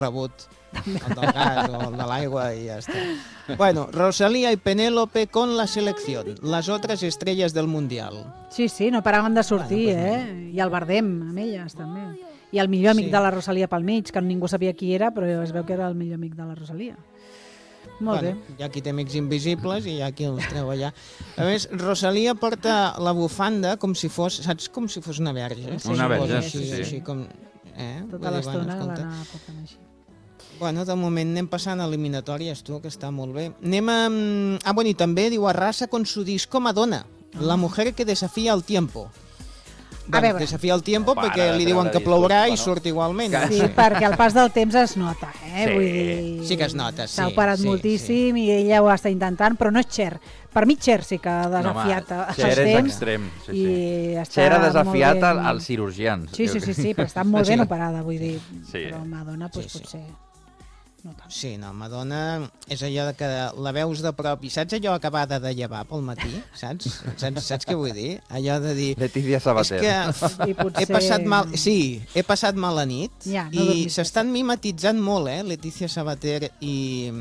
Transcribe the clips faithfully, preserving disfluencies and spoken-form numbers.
rebut el del gas o el de l'aigua i ja està. Bueno, Rosalía y Penélope con la selección, las otras estrellas del Mundial. Sí, sí, no paraven de sortir, Bueno, pues eh? I el Bardem, amb elles, també. I el millor amic Sí. de la Rosalía pel mig, que ningú sabia qui era, però es veu que era el millor amic de la Rosalía. Molt Bueno, bé. hi ha qui té amics invisibles i hi ha qui els treu allà. A més, Rosalía porta la bufanda com si fos, saps, com si fos una verge. Sí, Una verge, així, sí. Així com, eh? Tota Vull dir, l'estona bueno, escolta. l'anar portant així. Bueno, de moment anem passant a eliminatòries, tu, que està molt bé. Anem a... Ah, bueno, i també diu Arrasa con su disco Madonna, la mujer que desafía el tiempo. Bueno, veure. desafia el tiempo No para perquè de li diuen treure que discos, plourà i bueno. surt igualment. Sí, perquè el pas del temps es nota, eh? Sí, Vull dir... sí que es nota, sí, S'ha operat sí, moltíssim i ella ho està intentant, però no és Cher. Per mi Cher sí que ha desafiat no, home, els Cher és temps. extrem. Sí, I sí. està Cher ha desafiat molt ben- als cirurgians. Sí, sí, sí, sí, però està molt ben operada, vull dir. Sí. Però Madonna, doncs, Sí, sí. potser... No tant. Sí, no, Madonna és allò de que la veus de prop i saps allò acabada de llevar pel matí? Saps? Saps, saps què vull dir? Allò de dir... Letícia Sabater. És que I potser... he passat mal... Sí, he passat mal la nit Ja, no i dormis s'estan mimetitzant molt, eh, Letícia Sabater i...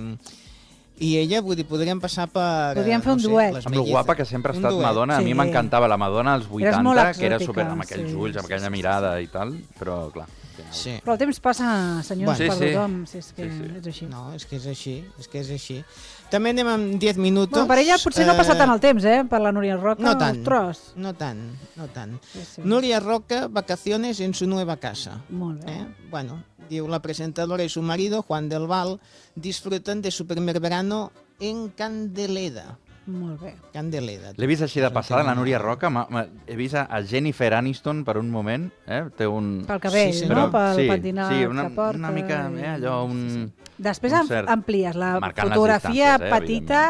I ella, vull dir, podríem passar per... Podríem fer un no sé, duet. les Amb lo mellizas. guapa que sempre ha Un estat duet. Madonna. A mi Sí. m'encantava la Madonna als Eres vuitanta, molt que era exòtica, super amb aquells sí, ulls, amb sí, aquella sí, mirada i tal, però clar. Sí. Però el temps passa, senyors, Bueno. per Sí, sí. tothom, si és que Sí, sí. és així. No, és que és així, és que és així. També anem amb diez minuts. Bueno, per ella potser no passa eh, tant el temps, eh? Per la Núria Roca, No tant, ostres. no tant, no tant. Sí, sí. Núria Roca, vacaciones en su nueva casa. Molt bé. ¿Eh? Bueno, diu, la presentadora y su marido, Juan del Val, disfrutan de su primer verano en Candeleda. Molt bé. Candeleda. L'he vist així de passada, la Núria Roca. Ma, ma, he vist a, a Jennifer Aniston per un moment. Eh? Té un... Pel cabell, Sí, sí. no? Però- Pel sí, pentinat sí, una, que porta. una mica, i- eh, allò, un... Després un am- cert- amplies la marcant les fotografia distàncies, eh, petita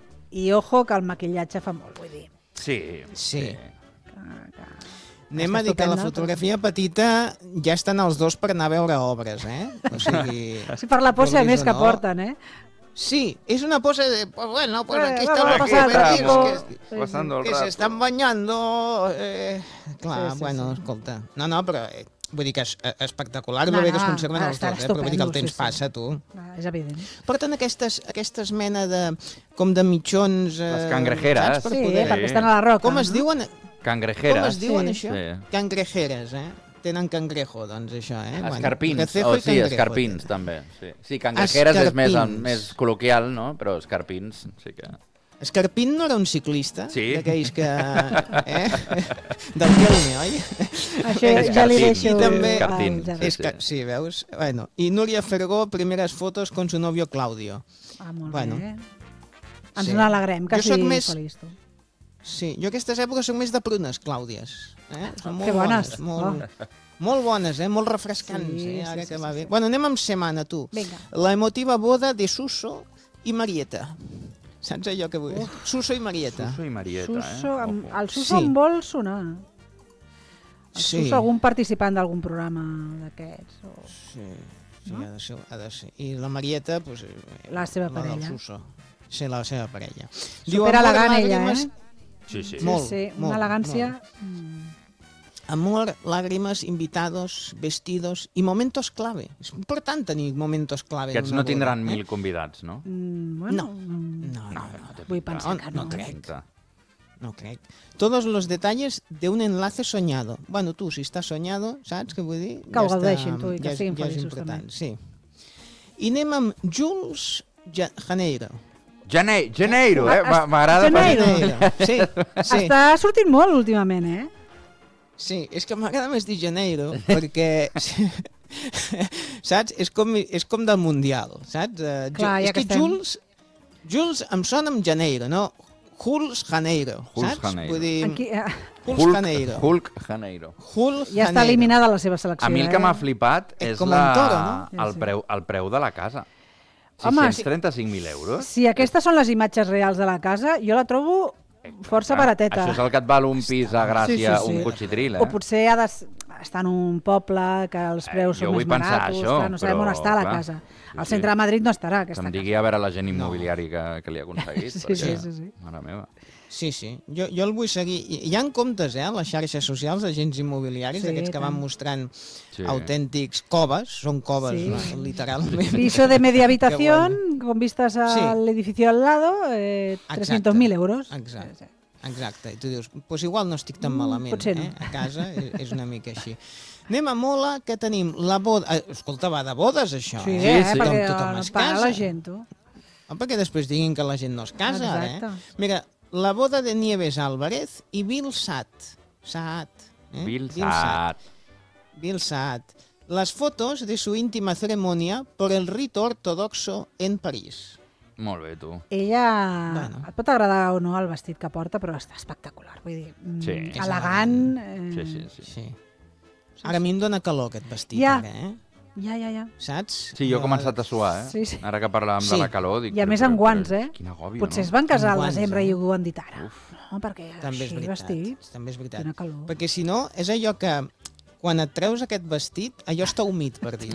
i ojo que el maquillatge fa molt, vull dir. Sí, Sí. Que, que... Anem a dir que la estupenda, fotografia petita ja estan els dos per anar a veure obres, eh? O sigui... Sí, per la pose a vulguis més o que no. porten, eh? Sí, és una pose de... Pues bueno, pues Eh, aquí vamos están a los pasar el juguetes rato. que, Pasando el que rato. se están bañando... Eh... Clar, Sí, sí, bueno, sí. escolta... No, no, però... Eh, vull dir que és eh, espectacular, No, no, bé que no, es conserven els estan dos, eh? Però vull dir que el estupendos, temps sí, sí. passa, tu. Ah, és evident. Porten aquestes, aquestes mena de... com de mitjons... Eh, Les cangrejeres. saps? Per Sí, poder... perquè estan a la roca. Com es no? diuen? Cangrejeres. Com es diuen, Sí. això? Sí. Cangrejeres, eh? Tenen cangrejo, doncs, això, eh? Escarpins, recejo o i sí, cangrejo. escarpins, també. Sí, sí cangrejeres és més, Escarpins. més col·loquial, no? Però escarpins sí que... Escarpín no era un ciclista? Sí. D'aquells que... Eh? Del Kelme, oi? Això ja li Escarpins. deixo... I també- al Escarpins, Javi. És que, sí, veus? Bueno, i Núria Fergó, primeres fotos con su novio Claudio. Ah, molt Bueno. bé. Ens Sí. n'alegrem que Jo soc sigui més- feliç, tu. Sí, jo aquestes èpoques soc més de prunes, Clàudies. Eh? Són molt Que bones. Molt, molt bones, eh? Molt refrescants, Sí, eh? Ara sí, que sí, va sí, bé. sí. Bueno, anem amb Semana, tu. Vinga. La emotiva boda de Suso i Marieta. Saps allò que vull dir? Suso i Marieta. Suso i Marieta, Suso, eh? amb, Ojo. el Suso Sí. em vol sonar. El Sí. Suso, algun participant d'algun programa d'aquests. O... Sí, sí ha, de ser, ha de ser. I la Marieta, pues, eh, La seva la del parella. Suso. Sí, la seva parella. Super amor, elegant ella, làgrimes- eh? Sí, sí. Molt, sí, sí, molt, una elegància... Mm. Amor, lágrimas, invitados, vestidos y momentos clave. És important tenir momentos clave. en Aquests una no tindran boda, eh? mil convidats, no? Mm, bueno, No. mm, No, no, no. té Vull pinta. pensar que no. No crec. No crec. Todos los detalles de un enlace soñado. Bueno, tu, si està soñado, saps què vull dir? Que ho gaudeixin, tu, i que ja és- siguin ja és feliços, important, també. Sí. I anem amb Jules Ja- Janeiro. Jane Janeiro, eh? Ah, M'agrada... Janeiro. Janeiro. Sí, sí. Està sortint molt últimament, eh? Sí, és que m'agrada més dir Janeiro, perquè... saps? És com, és com del Mundial, saps? Uh, Clar, Ju- ja és que que estem. Jules, Jules em sona amb Janeiro, no? Jules Janeiro, Jules saps? Janeiro. Vull dir, Aquí, eh, Jules Hulk, Janeiro. Hulk Janeiro. Jules ja està Janeiro. eliminada la seva selecció. A mi el que eh? m'ha flipat És és com la... un toro, no? Sí, el, sí. preu, el preu de la casa. Home, sis-cents trenta-cinc mil euros. Si aquestes són les imatges reals de la casa, jo la trobo força barateta. Això és el que et val un pis a Gràcia, Sí, sí, sí. un cotxitril, eh? O potser ha de... està en un poble, que els preus Eh, jo són vull més pensar baratos, això, clar, no sabem però, on està la clar, casa. sí, Al sí. centre de Madrid no estarà Que aquesta em casa. digui a veure l'agent immobiliari que, que li ha aconseguit. Sí, perquè, sí, sí, sí. Mare meva. Sí, sí. Jo, jo el vull seguir. Hi hi ha comptes, eh, a les xarxes socials d'agents immobiliaris, Sí, aquests que van tant. mostrant Sí. autèntics coves, són coves, Sí. no, literalment. Piso de media habitación, Qué bueno. con vistas al Sí. edificio al lado, eh, trescientos mil euros. Exacte. Sí, sí. Exacte, i tu dius, pues igual no estic tan Mm, malament, potser no. eh? A casa és, és una mica així. Anem a Mola, que tenim la boda... Eh, escolta, va de bodes, això, Sí, eh? eh, sí. perquè Tothom no es paga casa. la gent, tu. Oh, perquè després diguin que la gent no es casa, ara, Exacte. eh? Mira, la boda de Nieves Álvarez i Bill Saad. Saad. Eh? Bill Saad. Saad. Bill Saad. Las fotos de su íntima ceremonia por el rito ortodoxo en París. Molt bé, tu. Ella... Bueno. Et pot agradar o no el vestit que porta, però està espectacular. Vull dir, mm, Sí. És elegant. Eh, Sí, sí, sí. Sí. Ara a mi em dona calor aquest vestit, Ja. ara, eh? Ja, ja, ja. Saps? Sí, jo he començat a suar, eh? Sí, sí. Ara que parlàvem Sí. de la calor, dic... I a però- més però- amb guants, però eh? Quin agòbio, Potser es no? van casar Amb al guants, desembre eh? i ho han dit ara. No, perquè També és així veritat. vestits... També és veritat. Quina calor. Perquè si no, és allò que quan et treus aquest vestit, allò està humit per dins.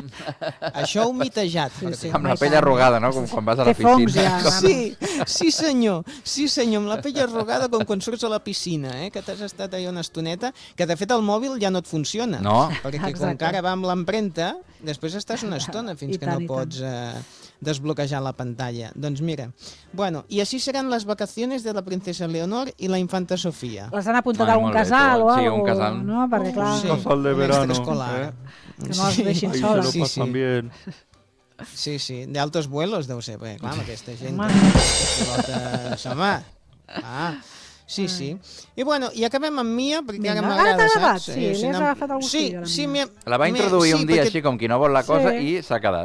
Això humitejat per sí. dins. Amb la Mai pell tant. arrugada, no? Com quan vas a la Té fongs, piscina. ja. Sí, sí senyor, sí senyor, amb la pell arrugada com quan surts a la piscina, eh? Que t'has estat allà una estoneta, que de fet el mòbil ja no et funciona. No. Perquè com Exacte. que ara va amb l'empremta, després estàs una estona fins I que tant, no i tant. pots eh, desbloquejar la pantalla. Doncs mira, bueno, y así serán las vacaciones de la princesa Leonor y la infanta Sofía. Les han apuntat Ai, a un molt bé, casal tu. o Sí, alguna un casal. no? Perquè, clar, Sí. Casal de un verano, extraescolar. eh? que no els deixin Ahí se soles. lo Sí, sí. bien. Sí, sí, de altos vuelos deu ser, perquè clar, amb aquesta gent Home. que pilota... Home, ah, sí, sí. I bueno, i acabem amb Mia, perquè Vinga. ara Ara m'agrada, t'ha agradat, saps? sí, Eh, li has anem- agafat el Sí, gustillo, a la sí, Mia. m'hi- La va m'hi- introduir sí, un dia perquè- així com qui no vol la cosa Sí. i s'ha quedat.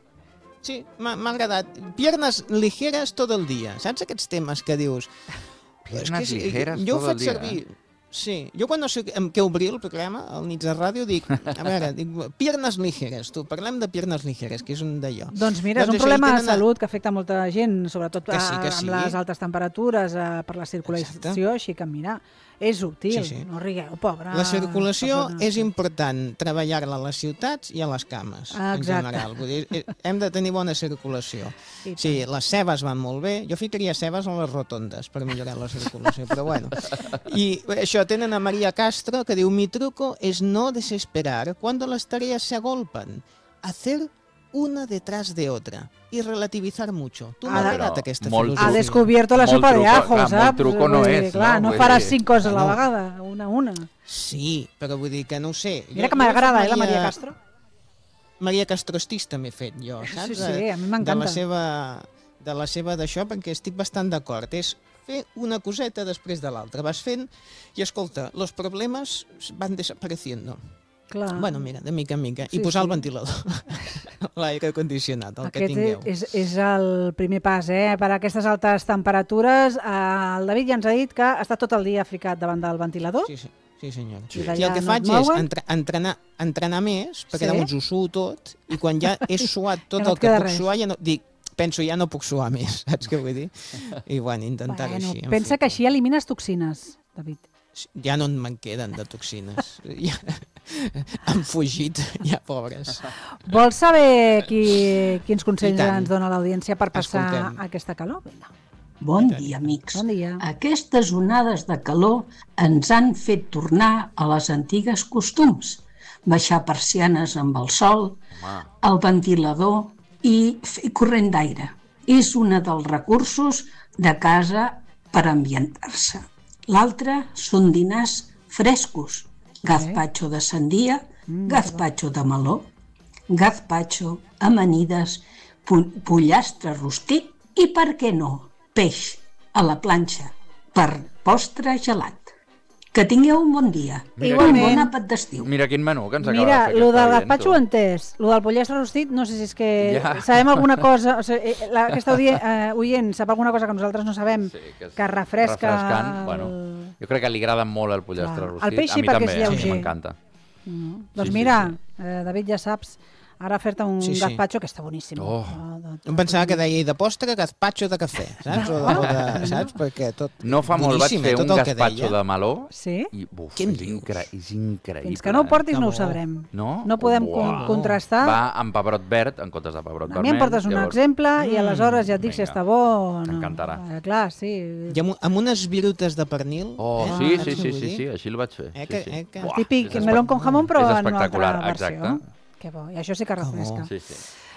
Sí, m'ha m'ha agradat. Piernas ligeras todo el dia. Saps aquests temes que dius? Piernas sí, ligeras jo ho todo el faig dia, servir... Sí, jo quan no sé amb què obrir el programa, al nits de ràdio, dic, a veure, dic, piernas ligeres, tu, parlem de piernas ligeres, que és un d'allò. Doncs mira, és un això, problema i de tenen a- salut que afecta molta gent, sobretot Que sí, que a- sí. amb les altes temperatures, eh, per la circulació, Exacte. així que mira, és útil, Sí, sí. no rigueu, pobra. La circulació persona. és important, treballar-la a les ciutats i a les cames, Ah, en exacte. general. Vull dir, eh, hem de tenir bona circulació. I Sí, les cebes van molt bé. Jo ficaria cebes a les rotondes per millorar la circulació, però bueno. I això, tenen a Maria Castro, que diu, mi truco es no desesperar cuando las tareas se agolpan. Hacer una detrás de otra y relativizar mucho. Tu Ah, m'ha agradat però aquesta molt filosofia. Ha descobierto la Molt sopa de truco, ajo, clar, molt saps? truco no Vull dir, és, clar, no? no, Vull faràs dir, cinc coses a la no. vegada, una a una. Sí, però vull dir que no ho sé. Mira Jo- que jo he m'agrada, fet eh, la Maria Maria- Castro. Maria Castrostís també he fet jo, saps? Sí, sí, De- a mi De m'encanta. la seva, de la seva d'això, perquè estic bastant d'acord. És fer una coseta després de l'altra. Vas fent i, escolta, los problemes van desapareciendo. Clar. Bueno, mira, de mica en mica. Sí, I posar sí. el ventilador. L'aire condicionat, el que Aquest tingueu. és, és el primer pas, eh? Per a aquestes altes temperatures. Eh, el David ja ens ha dit que està tot el dia ficat davant del ventilador. Sí, sí. Sí, senyor. I I d'allà el que no faig et és mouen? entre, entrenar, entrenar més, perquè Sí? llavors ho suo tot, i quan ja he suat tot Ja no el et que queda puc res. suar, ja no, dic, penso, ja no puc suar més, saps què vull dir? I bueno, intentar-ho Bueno, així. en pensa fi. que així elimines toxines, David. Ja no me'n queden de toxines. Ja, han fugit, ja pobres. Vols saber qui, quins I consells tant. ens dona l'audiència per passar Escoltem. aquesta calor? Vinga. Bon dia, amics. Bon dia. Aquestes onades de calor ens han fet tornar a les antigues costums. Baixar persianes amb el sol, Home, el ventilador i fer corrent d'aire. És un dels recursos de casa per ambientar-se. L'altre són dinars frescos. Gazpacho de sandia, gazpacho de meló, gazpacho, amanides, pu- pollastre rostit i, per què no, peix a la planxa per postre gelat. Que tingueu un bon dia Mira i un Igualment. bon àpat d'estiu. mira quin menú que ens acaba Mira, de fer lo aquesta del oient, gazpacho tu. ho he entès. Lo del pollastre rostit, no sé si és que Ja. sabem alguna cosa... O sigui, eh, la, aquesta audient, eh, oient sap alguna cosa que nosaltres no sabem, Sí, que, és que refresca... refrescant. el- Bueno, jo crec que li agrada molt el pollastre Clar. rostit. El peix a sí, mi perquè també, és a mi lleuger. m'encanta. Mm. Doncs Sí, sí, mira, sí. Eh, David, ja saps, Ara fer-te un Sí, sí. gazpacho que està boníssim. Oh. Em pensava que deia de postre, gazpacho de cafè, saps? O de, o de, saps? Perquè tot... No fa molt vaig boníssim, fer eh, tot un el que gazpacho deia. de meló Sí? i buf, Què em és, dius? incre és increïble. Fins que no ho portis no ho Que bo. sabrem. No? No podem Uau. con contrastar. Va amb pebrot verd en comptes de pebrot A vermell. mi em portes un llavors- exemple i aleshores ja et dic si Vinga. està bo o no. T'encantarà. Eh, clar, sí. I amb, amb unes virutes de pernil. Oh, eh? sí, Saps sí, què sí, vull sí, dir? sí, així el vaig fer. Eh, Sí, que- sí. eh, que- Buah, Típic és melón con jamón, però és en una altra espectacular, versió. exacte. Que bo. I això sí que refresca. Sí, sí.